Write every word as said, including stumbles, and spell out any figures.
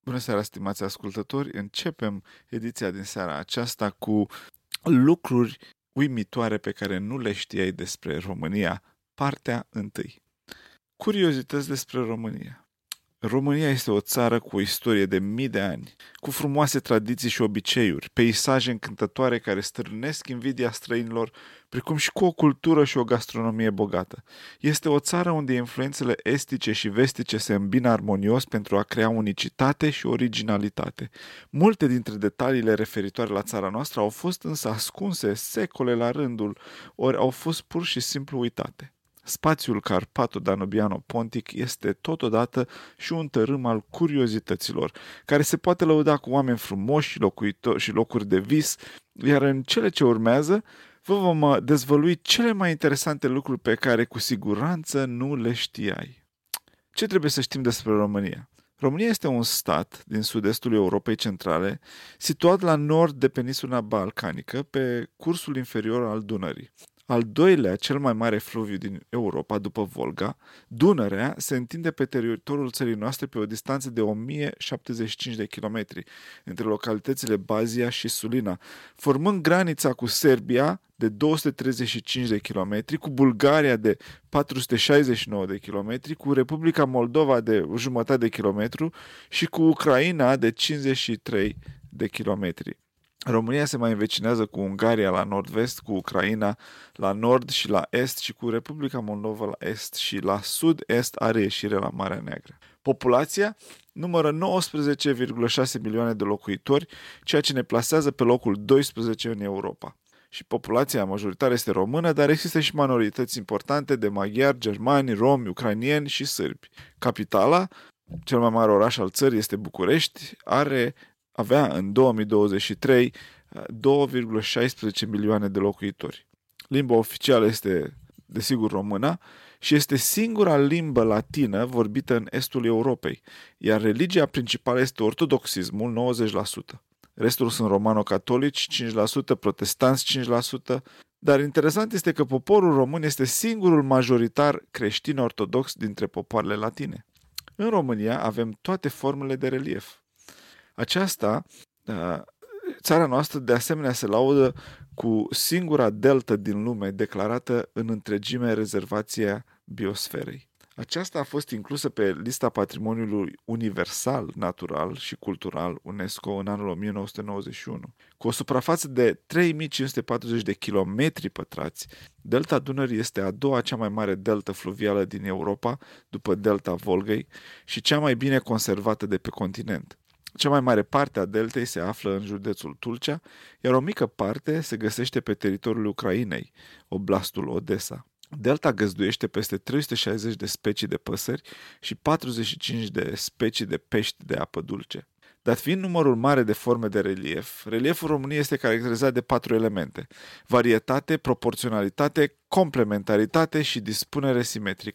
Bună seara, stimați ascultători! Începem ediția din seara aceasta cu lucruri uimitoare pe care nu le știai despre România, partea întâi. Curiozități despre România. România este o țară cu o istorie de mii de ani, cu frumoase tradiții și obiceiuri, peisaje încântătoare care stârnesc invidia străinilor, precum și cu o cultură și o gastronomie bogată. Este o țară unde influențele estice și vestice se îmbină armonios pentru a crea unicitate și originalitate. Multe dintre detaliile referitoare la țara noastră au fost însă ascunse secole la rândul, ori au fost pur și simplu uitate. Spațiul Carpato-Danubiano-Pontic este totodată și un tărâm al curiozităților, care se poate lăuda cu oameni frumoși și, locuitori, și locuri de vis, iar în cele ce urmează vă vom dezvălui cele mai interesante lucruri pe care cu siguranță nu le știai. Ce trebuie să știm despre România? România este un stat din sud-estul Europei Centrale, situat la nord de peninsula balcanică, pe cursul inferior al Dunării. Al doilea, cel mai mare fluviu din Europa, după Volga, Dunărea se întinde pe teritoriul țării noastre pe o distanță de o mie șaptezeci și cinci de kilometri, între localitățile Bazia și Sulina, formând granița cu Serbia de două sute treizeci și cinci de kilometri, cu Bulgaria de patru sute șaizeci și nouă de kilometri, cu Republica Moldova de o jumătate de kilometru și cu Ucraina de cincizeci și trei de kilometri. România se mai învecinează cu Ungaria la nord-vest, cu Ucraina la nord și la est și cu Republica Moldova la est și la sud-est are ieșire la Marea Neagră. Populația numără nouăsprezece virgulă șase milioane de locuitori, ceea ce ne plasează pe locul doisprezece în Europa. Și populația majoritară este română, dar există și minorități importante de maghiari, germani, romi, ucrainieni și sârbi. Capitala, cel mai mare oraș al țării, este București, are avea în două mii douăzeci și trei două virgulă șaisprezece milioane de locuitori. Limba oficială este, desigur, româna și este singura limbă latină vorbită în estul Europei, iar religia principală este ortodoxismul, nouăzeci la sută. Restul sunt romano-catolici, cinci la sută, protestanți, cinci la sută, dar interesant este că poporul român este singurul majoritar creștin-ortodox dintre popoarele latine. În România avem toate formele de relief. Aceasta, țara noastră, de asemenea, se laudă cu singura deltă din lume declarată în întregime rezervația biosferei. Aceasta a fost inclusă pe lista Patrimoniului Universal, Natural și Cultural UNESCO în anul o mie nouă sute nouăzeci și unu. Cu o suprafață de trei mii cinci sute patruzeci de kilometri pătrați, delta Dunării este a doua cea mai mare deltă fluvială din Europa, după delta Volgăi, și cea mai bine conservată de pe continent. Cea mai mare parte a deltei se află în județul Tulcea, iar o mică parte se găsește pe teritoriul Ucrainei, oblastul Odessa. Delta găzduiește peste trei sute șaizeci de specii de păsări și patruzeci și cinci de specii de pești de apă dulce. Dat fiind numărul mare de forme de relief, relieful României este caracterizat de patru elemente: varietate, proporționalitate, complementaritate și dispunere simetrică.